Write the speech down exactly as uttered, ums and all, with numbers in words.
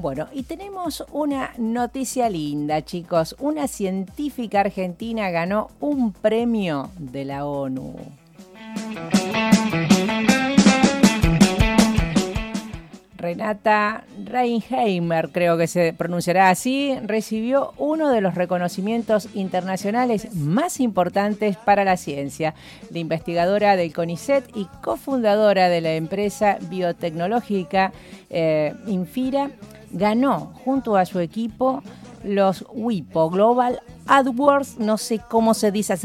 Bueno, y tenemos una noticia linda, chicos. Una científica argentina ganó un premio de la ONU. Renata Reinheimer, creo que se pronunciará así, recibió uno de los reconocimientos internacionales más importantes para la ciencia. La investigadora del CONICET y cofundadora de la empresa biotecnológica eh, Infira ganó junto a su equipo los WIPO Global AdWords, no sé cómo se dice